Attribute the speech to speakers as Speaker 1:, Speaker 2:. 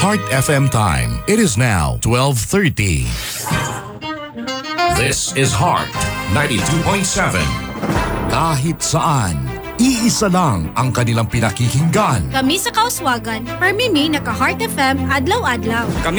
Speaker 1: Heart FM time. It is now 12:30. This is Heart 92.7. Kahit saan, iisa lang ang kanilang pinakikinggan.
Speaker 2: Kami sa Kauswagan, permimi naka Heart FM adlaw-adlaw.